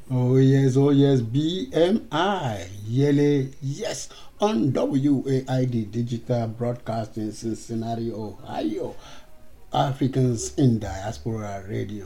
Oh yes, BMI, Yele, yes, on WAID Digital Broadcasting, Cincinnati, Ohio, Africans in Diaspora Radio.